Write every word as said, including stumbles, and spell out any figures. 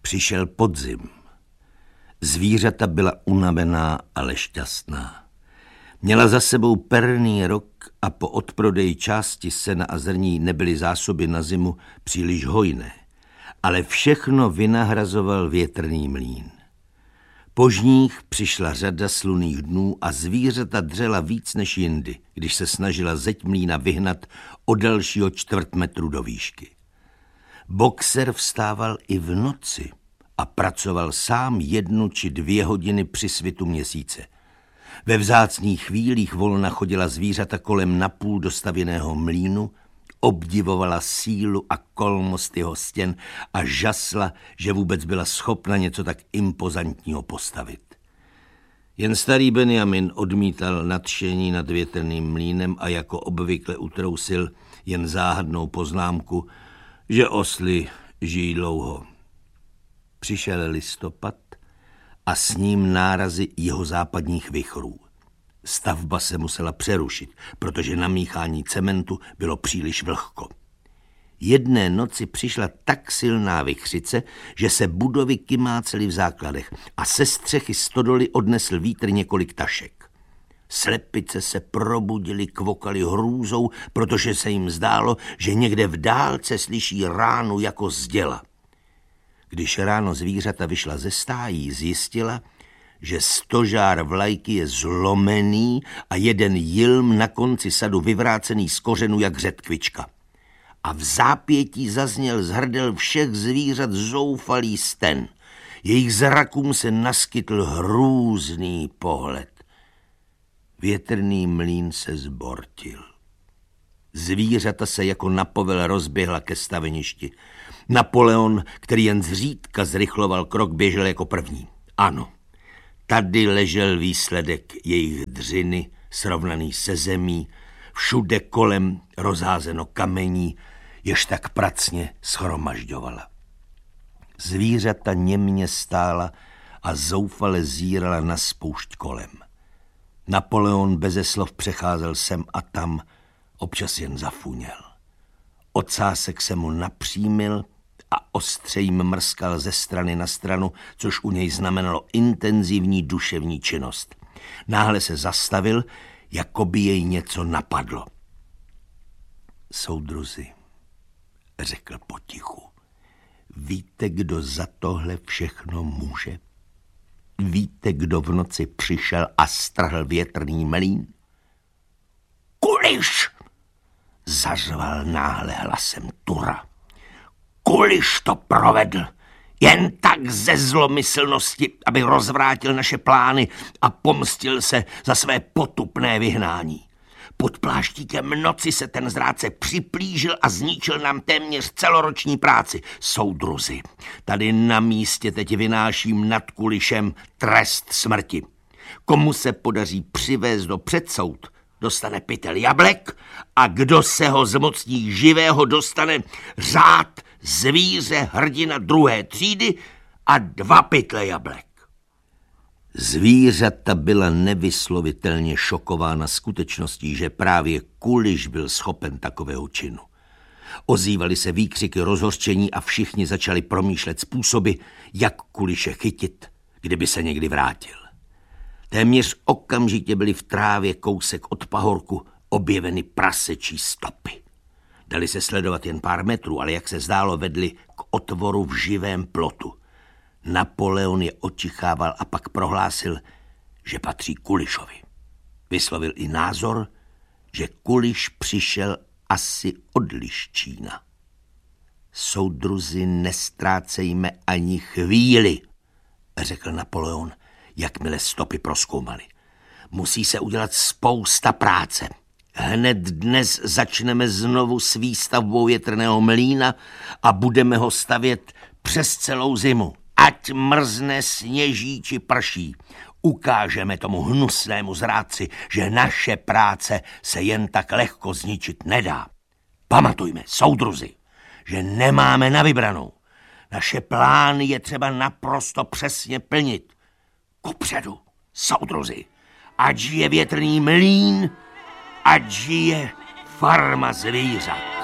Přišel podzim. Zvířata byla unavená, ale šťastná. Měla za sebou perný rok a po odprodeji části sena a zrní nebyly zásoby na zimu příliš hojné, ale všechno vynahrazoval větrný mlýn. Po žních přišla řada slunných dnů a zvířata dřela víc než jindy, když se snažila zeď mlýna vyhnat o dalšího čtvrt metru do výšky. Boxer vstával i v noci a pracoval sám jednu či dvě hodiny při svitu měsíce. Ve vzácných chvílích volna chodila zvířata kolem napůl dostavěného mlýnu, obdivovala sílu a kolmost jeho stěn a žasla, že vůbec byla schopna něco tak impozantního postavit. Jen starý Benjamin odmítal nadšení nad větrným mlýnem a jako obvykle utrousil jen záhadnou poznámku, že osly žijí dlouho. Přišel listopad a s ním nárazy jihozápadních vichrů. Stavba se musela přerušit, protože na míchání cementu bylo příliš vlhko. Jedné noci přišla tak silná vichřice, že se budovy kymácely v základech a se střechy stodoly odnesl vítr několik tašek. Slepice se probudily, kvokaly hrůzou, protože se jim zdálo, že někde v dálce slyší ránu jako z děla. Když ráno zvířata vyšla ze stájí, zjistila, že stožár vlajky je zlomený a jeden jilm na konci sadu vyvrácený z kořenu jak řetkvička. A v zápětí zazněl z hrdel všech zvířat zoufalý sten. Jejich zrakům se naskytl hrůzný pohled. Větrný mlýn se zbortil. Zvířata se jako na povel rozběhla ke staveništi. Napoleon, který jen zřídka zrychloval krok, běžel jako první. Ano, tady ležel výsledek jejich dřiny, srovnaný se zemí, všude kolem rozházeno kamení, jež tak pracně shromažďovala. Zvířata němě stála a zoufale zírala na spoušť kolem. Napoleon beze slov přecházel sem a tam, občas jen zafuněl. Ocásek se mu napřímil a ostře jim mrskal ze strany na stranu, což u něj znamenalo intenzivní duševní činnost. Náhle se zastavil, jako by jej něco napadlo. Soudruzi, řekl potichu, víte, kdo za tohle všechno může? Víte, kdo v noci přišel a strhl větrný mlýn? Kuliš! Zařval náhle hlasem Tura. Kuliš to provedl, jen tak ze zlomyslnosti, aby rozvrátil naše plány a pomstil se za své potupné vyhnání. Pod pláštíkem noci se ten zrádce připlížil a zničil nám téměř celoroční práci. Soudruzi, tady na místě teď vynáším nad Kulišem trest smrti. Komu se podaří přivést do předsoud, dostane pytel jablek a kdo se ho zmocní živého, dostane řád zvíře hrdina druhé třídy a dva pytle jablek. Zvířata byla nevyslovitelně šokována skutečností, že právě Kuliš byl schopen takového činu. Ozývaly se výkřiky rozhořčení a všichni začali promýšlet způsoby, jak Kuliše chytit, kdyby se někdy vrátil. Téměř okamžitě byly v trávě kousek od pahorku objeveny prasečí stopy. Dali se sledovat jen pár metrů, ale jak se zdálo, vedli k otvoru v živém plotu. Napoleon je očichával a pak prohlásil, že patří Kulišovi. Vyslovil i názor, že Kuliš přišel asi od Liščína. Soudruzi, nestrácejme ani chvíli, řekl Napoleon, jakmile stopy prozkoumali. Musí se udělat spousta práce. Hned dnes začneme znovu s výstavbou větrného mlýna a budeme ho stavět přes celou zimu. Ať mrzne, sněží či prší. Ukážeme tomu hnusnému zrádci, že naše práce se jen tak lehko zničit nedá. Pamatujme, soudruzi, že nemáme na vybranou. Naše plány je třeba naprosto přesně plnit. Kupředu, soudruzi, ať žije větrný mlýn, ať žije farma zvířat.